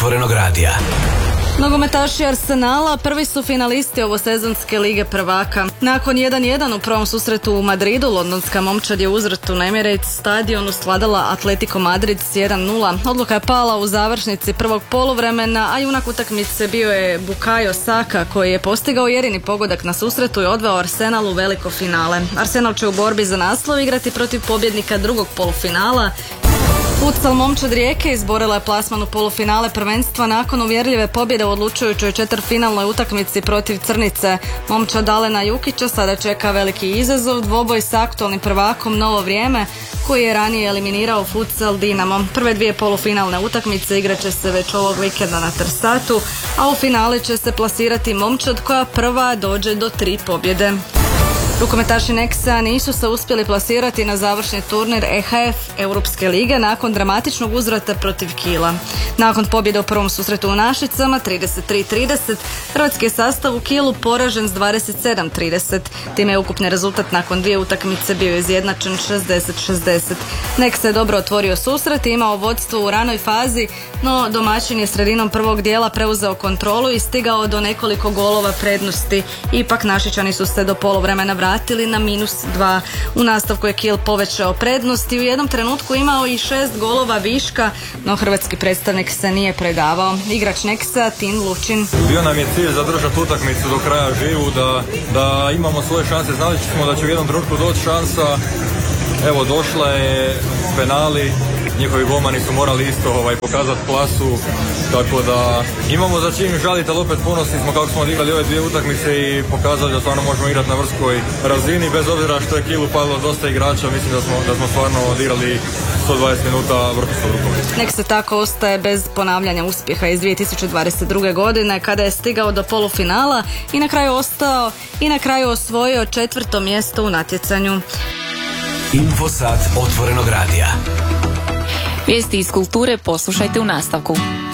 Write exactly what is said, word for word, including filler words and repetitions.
Otvorenog radija. Nogometaši Arsenala prvi su finalisti ovosezonske lige prvaka. Nakon jedan jedan u prvom susretu u Madridu, londonska momčad je uzvratu na Emirates stadionu svladala Atletico Madrid s jedan nula. Odluka je pala u završnici prvog poluvremena, a junak utakmice bio je Bukayo Saka, koji je postigao jedini pogodak na susretu i odveo Arsenal u veliko finale. Arsenal će u borbi za naslov igrati protiv pobjednika drugog polufinala. Futsal momčad Rijeke izborila je plasman u polufinale prvenstva nakon uvjerljive pobjede u odlučujućoj četvrtfinalnoj utakmici protiv Crnice. Momčad Alena Jukića sada čeka veliki izazov, dvoboj s aktualnim prvakom Novo vrijeme, koji je ranije eliminirao futsal Dinamo. Prve dvije polufinalne utakmice igrat će se već ovog vikenda na Trstatu, a u finale će se plasirati momčad koja prva dođe do tri pobjede. Rukometaši Nexa nisu se uspjeli plasirati na završni turnir E H F Europske lige nakon dramatičnog uzvrata protiv Kiela. Nakon pobjede u prvom susretu u Našicama trideset tri trideset, hrvatski je sastav u Kielu poražen s dvadeset sedam trideset. Time je ukupni rezultat nakon dvije utakmice bio izjednačen šezdeset šezdeset. Nexa je dobro otvorio susret i imao vodstvo u ranoj fazi, no domaćin je sredinom prvog dijela preuzeo kontrolu i stigao do nekoliko golova prednosti. Ipak Našičani su se do poluvremena vratili na minus dva. U nastavku je Kiel povećao prednost i u jednom trenutku imao i šest golova viška, no hrvatski predstavnik se nije predavao. Igrač Nexa, Tin Lučin. Bio nam je cilj zadržati utakmicu do kraja živu, da, da imamo svoje šanse. Znali smo da će u jednom trenutku doći šansa. Evo, došla je penali, njihovi golmani su morali isto ovaj, pokazati klasu, tako da imamo za čim žaliti, ali opet ponosni smo kako smo odigrali ove dvije utakmice i pokazali da stvarno možemo igrati na vrskoj razini, bez obzira što je Kielu palo dosta igrača. Mislim da smo, da smo stvarno odigrali sto dvadeset minuta vrhunskog rukometnog. Nek se tako ostaje bez ponavljanja uspjeha iz dvije tisuće dvadeset druge. godine kada je stigao do polufinala i na kraju ostao i na kraju osvojio četvrto mjesto u natjecanju. Infosat Otvorenog radija. Vijesti iz kulture poslušajte u nastavku.